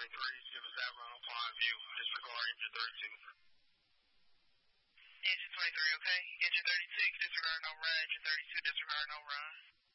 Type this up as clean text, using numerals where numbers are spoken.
23, give us that run on Pine View. Disregard engine 32. Engine 23, okay. Engine 36, disregard no run. Engine 32, disregard no run.